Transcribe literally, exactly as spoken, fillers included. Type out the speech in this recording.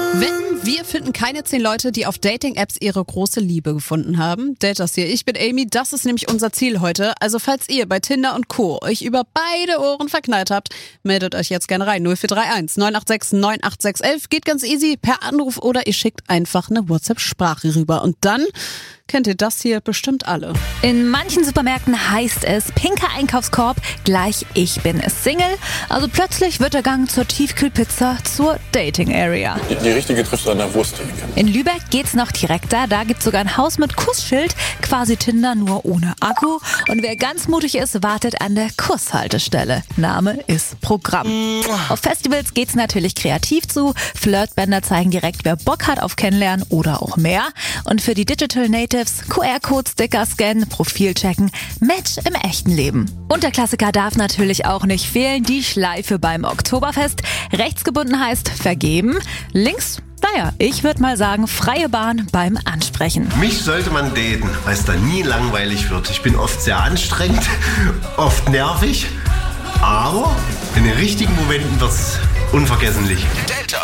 Wetten, wir finden keine zehn Leute, die auf Dating-Apps ihre große Liebe gefunden haben. Daters hier, ich bin Amy, das ist nämlich unser Ziel heute. Also falls ihr bei Tinder und Co. euch über beide Ohren verknallt habt, meldet euch jetzt gerne rein. null vier drei eins neun acht sechs neun acht sechs eins eins. Geht ganz easy per Anruf oder ihr schickt einfach eine WhatsApp-Sprache rüber. Und dann kennt ihr das hier bestimmt alle. In manchen Supermärkten heißt es pinker Einkaufskorb, gleich ich bin Single. Also plötzlich wird der Gang zur Tiefkühlpizza zur Dating-Area. Die, die richtige triffst du an der Wursttheke. In Lübeck geht's noch direkter. Da gibt's sogar ein Haus mit Kussschild, quasi Tinder, nur ohne Akku. Und wer ganz mutig ist, wartet an der Kusshaltestelle. Name ist Programm. Auf Festivals geht's natürlich kreativ zu. Flirtbänder zeigen direkt, wer Bock hat auf Kennenlernen oder auch mehr. Und für die Digital Natives Q R-Code, Sticker scannen, Profil checken, Match im echten Leben. Und der Klassiker darf natürlich auch nicht fehlen, die Schleife beim Oktoberfest. Rechtsgebunden heißt vergeben, links, naja, ich würde mal sagen, freie Bahn beim Ansprechen. Mich sollte man daten, weil es dann nie langweilig wird. Ich bin oft sehr anstrengend, oft nervig, aber in den richtigen Momenten wird's unvergesslich.